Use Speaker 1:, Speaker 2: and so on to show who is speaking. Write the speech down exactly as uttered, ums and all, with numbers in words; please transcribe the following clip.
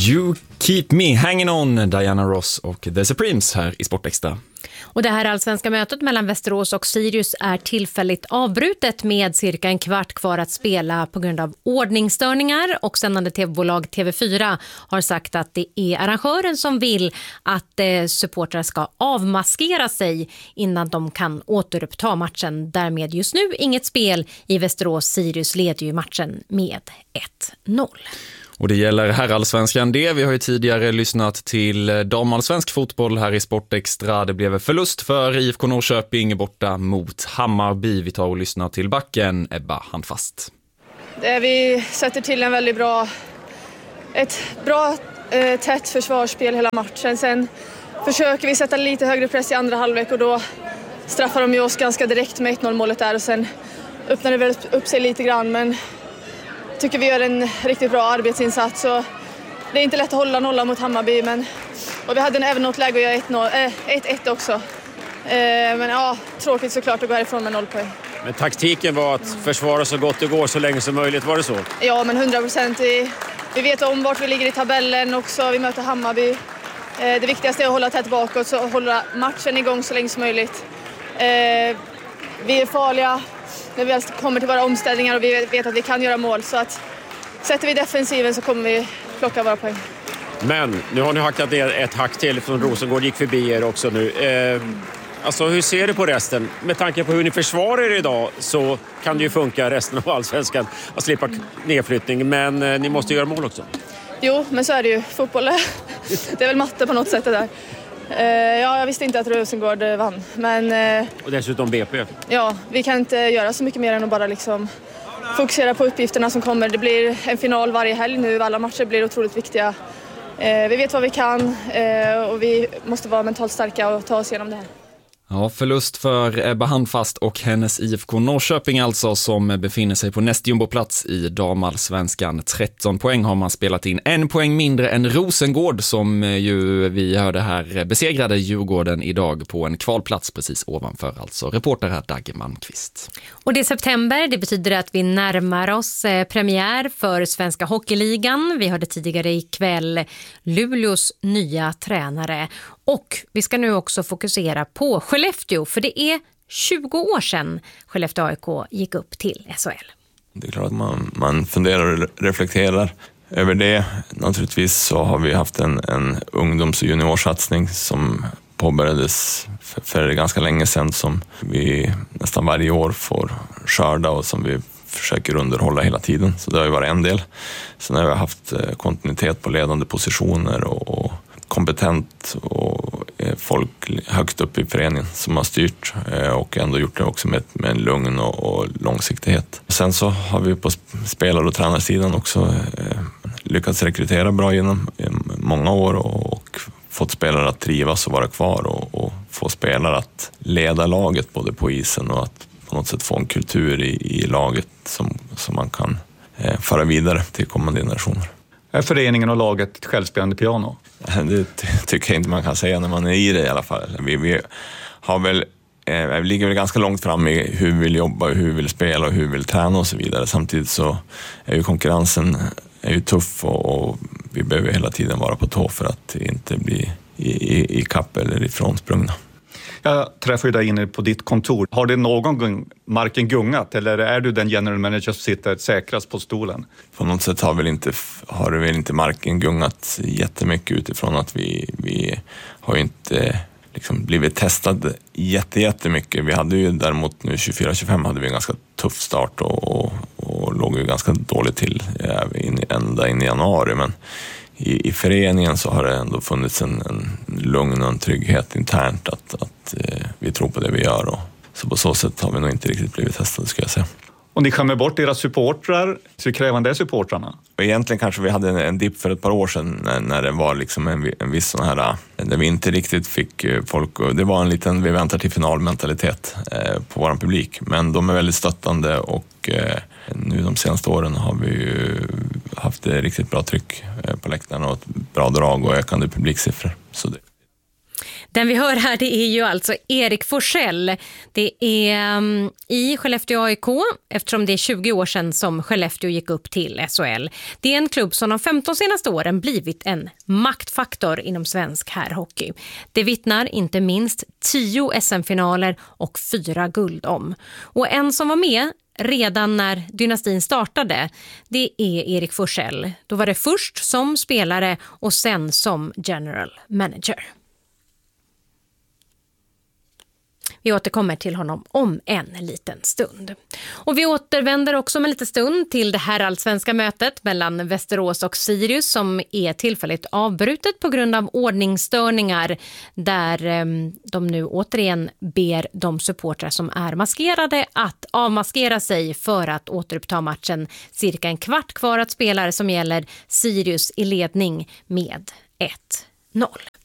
Speaker 1: You Keep Me Hanging On, Diana Ross och The Supremes här i Sportextra.
Speaker 2: Och det här allsvenska mötet mellan Västerås och Sirius är tillfälligt avbrutet med cirka en kvart kvar att spela på grund av ordningsstörningar, och sändande tv-bolag T V fyra har sagt att det är arrangören som vill att eh, supportrar ska avmaskera sig innan de kan återuppta matchen. Därmed just nu inget spel i Västerås. Sirius leder ju matchen med ett noll.
Speaker 1: Och det gäller herrallsvenskan det. Vi har ju tidigare lyssnat till damallsvensk fotboll här i Sportextra. Det blev förlust för I F K Norrköping borta mot Hammarby. Vi tar och lyssnar till backen Ebba Handfast.
Speaker 3: Vi sätter till en väldigt bra, ett bra eh, tätt försvarsspel hela matchen. Sen försöker vi sätta lite högre press i andra halvlek och då straffar de ju oss ganska direkt med ett noll målet där, och sen öppnar det väl upp sig lite grann, men tycker vi gör en riktigt bra arbetsinsats. Så det är inte lätt att hålla nolla mot Hammarby, men och vi hade även något läge att göra ett ett också. Eh, men ja, tråkigt såklart att gå härifrån med noll poäng.
Speaker 4: Men taktiken var att försvara så gott det går så länge som möjligt, var det så?
Speaker 3: Ja, men hundra procent. Vi, vi vet om vart vi ligger i tabellen också. Vi möter Hammarby. Eh, det viktigaste är att hålla tätt bakåt och hålla matchen igång så länge som möjligt. Eh, vi är farliga när vi väl kommer till våra omställningar och vi vet att vi kan göra mål. Så att sätter vi defensiven så kommer vi plocka våra poäng.
Speaker 4: Men nu har ni hackat ner ett hack till från Rosengård, gick förbi er också nu. Eh, alltså hur ser du på resten? Med tanke på hur ni försvarar er idag så kan det ju funka resten av allsvenskan att slippa nedflyttning. Men eh, ni måste göra mål också.
Speaker 3: Jo, men så är det ju. Fotboll är, det är väl matte på något sätt det där. Uh, ja, jag visste inte att Rosengård vann, men uh,
Speaker 4: och dessutom B P.
Speaker 3: Ja, vi kan inte göra så mycket mer än att bara liksom fokusera på uppgifterna som kommer. Det blir en final varje helg nu, alla matcher blir otroligt viktiga. Uh, vi vet vad vi kan uh, och vi måste vara mentalt starka och ta oss igenom det här.
Speaker 1: Ja, förlust för Ebba Handfast och hennes I F K Norrköping alltså, som befinner sig på näst jumboplats i damallsvenskan. tretton poäng har man spelat in, en poäng mindre än Rosengård som ju vi hörde här besegrade Djurgården idag på en kvalplats precis ovanför, alltså. Reporter här Dagge Malmqvist.
Speaker 2: Och det är september, det betyder att vi närmar oss eh, premiär för Svenska Hockeyligan. Vi hörde tidigare ikväll Luleås nya tränare. Och vi ska nu också fokusera på Skellefteå, för det är tjugo år sedan Skellefteå A I K gick upp till S H L.
Speaker 5: Det är klart att man, man funderar och reflekterar över det. Naturligtvis så har vi haft en, en ungdoms- och juniorsatsning som påbörjades för, för ganska länge sedan, som vi nästan varje år får skörda och som vi försöker underhålla hela tiden. Så det har ju varit en del. Sen har vi haft kontinuitet på ledande positioner och, och kompetent och folk högt upp i föreningen som har styrt och ändå gjort det också med, med en lugn och, och långsiktighet. Sen så har vi på spelar- och tränarsidan också lyckats rekrytera bra genom många år och, och fått spelare att trivas och vara kvar och, och få spelare att leda laget både på isen och att på något sätt få en kultur i, i laget som, som man kan eh, föra vidare till kommande generationer.
Speaker 6: Är föreningen och laget ett självspelande piano?
Speaker 5: Det tycker jag inte man kan säga när man är i det i alla fall. Vi, vi har väl, eh, vi ligger väl ganska långt fram i hur vi vill jobba, hur vi vill spela och hur vi vill träna och så vidare. Samtidigt så är ju konkurrensen är ju tuff och, och vi behöver hela tiden vara på tå för att inte bli i, i, i kapp eller ifrån sprungna.
Speaker 6: Jag träffade dig inne på ditt kontor. Har det någon gång marken gungat eller är du den general manager som sitter säkrast på stolen?
Speaker 5: På något sätt har, väl inte, har det väl inte marken gungat jättemycket utifrån att vi, vi har ju inte liksom blivit testade jätte, jättemycket. Vi hade ju däremot nu tjugofyra tjugofem hade vi en ganska tuff start och, och, och låg ju ganska dåligt till in, ända in i januari, men I, i föreningen så har det ändå funnits en, en lugn och en trygghet internt att, att eh, vi tror på det vi gör, och så på så sätt har vi nog inte riktigt blivit testade, ska jag säga.
Speaker 6: Och ni skämmer bort era supportrar, så krävande är supportrarna?
Speaker 5: Och egentligen kanske vi hade en, en dipp för ett par år sedan när, när det var liksom en, en viss sån här, där vi inte riktigt fick folk, det var en liten vi väntar till finalmentalitet eh, på vår publik, men de är väldigt stöttande och eh, nu de senaste åren har vi ju haft ett riktigt bra tryck på läktarna och ett bra drag och ökande publiksiffror. Så det.
Speaker 2: Den vi hör här det är ju alltså Erik Forsell. Det är um, i Skellefteå A I K eftersom det är tjugo år sedan som Skellefteå gick upp till S H L. Det är en klubb som de femton senaste åren blivit en maktfaktor inom svensk herrhockey. Det vittnar inte minst tio S M-finaler och fyra guld om. Och en som var med redan när dynastin startade, det är Erik Forsell. Då var det först som spelare och sen som general manager. Vi återkommer till honom om en liten stund. Och vi återvänder också om en liten stund till det här allsvenska mötet mellan Västerås och Sirius som är tillfälligt avbrutet på grund av ordningsstörningar där eh, de nu återigen ber de supportrar som är maskerade att avmaskera sig för att återuppta matchen. Cirka en kvart kvar att spela som gäller Sirius i ledning med ett noll.